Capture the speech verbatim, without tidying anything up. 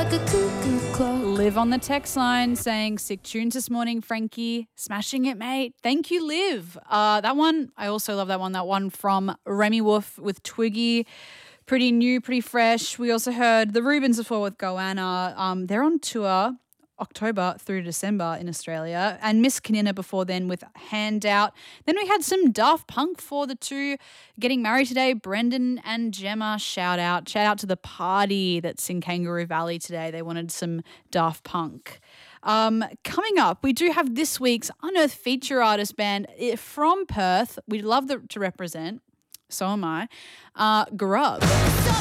like a cuckoo clock. Liv on the text line saying, sick tunes this morning, Frankie. Smashing it, mate. Thank you, Liv. Uh, that one, I also love that one. That one from Remy Wolf with Twiggy. Pretty new, pretty fresh. We also heard the Rubens before with Goanna. Um, they're on tour October through December in Australia, and Miss Kanina before then with Handout. Then we had some Daft Punk for the two getting married today, Brendan and Gemma. Shout out. Shout out to the party that's in Kangaroo Valley today. They wanted some Daft Punk. Um, coming up, we do have this week's Unearthed feature artist band eh, from Perth. We'd love the, to represent. So am I. Uh, Grub.